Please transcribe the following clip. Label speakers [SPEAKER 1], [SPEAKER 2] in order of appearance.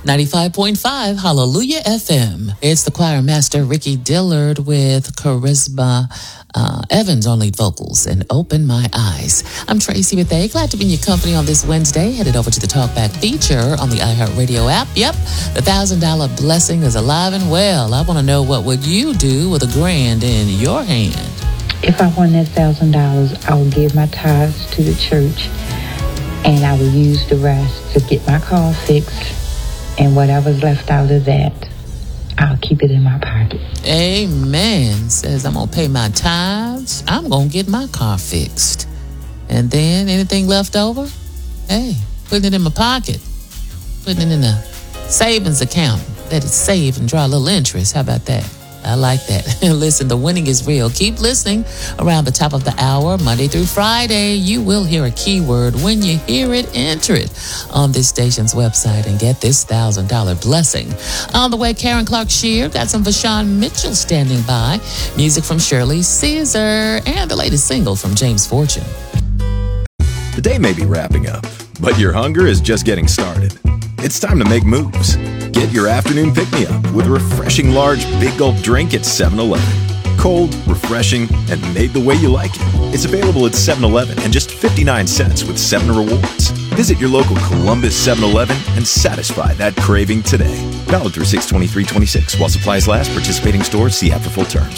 [SPEAKER 1] 95.5 Hallelujah FM. It's the choir master Ricky Dillard with Charisma Evans on lead vocals and Open My Eyes. I'm Tracy with A. Glad to be in your company on this Wednesday. Headed over to the Talkback feature on the iHeartRadio app. Yep, the $1,000 blessing is alive and well. I want to know, what would you do with $1,000 in your hand?
[SPEAKER 2] If I won that $1,000, I would give my tithes to the church, and I would use the rest to get my car fixed. And whatever's left out of that, I'll keep it in my pocket.
[SPEAKER 1] Amen. Says I'm going to pay my tithes. I'm going to get my car fixed. And then anything left over, hey, putting it in my pocket. Putting it in a savings account. Let it save and draw a little interest. How about that? I like that. Listen, the winning is real. Keep listening. Around the top of the hour, Monday through Friday, you will hear a keyword. When you hear it, enter it on this station's website and get this $1,000 blessing. On the way, Karen Clark Sheard, got some Vashawn Mitchell standing by. Music from Shirley Caesar, and the latest single from James Fortune.
[SPEAKER 3] The day may be wrapping up, but your hunger is just getting started. It's time to make moves. Get your afternoon pick-me-up with a refreshing large Big Gulp drink at 7-Eleven. Cold, refreshing, and made the way you like it. It's available at 7-Eleven and just 59 cents with 7 rewards. Visit your local Columbus 7-Eleven and satisfy that craving today. Valid through 6/23/26. While supplies last, participating stores see app for full terms.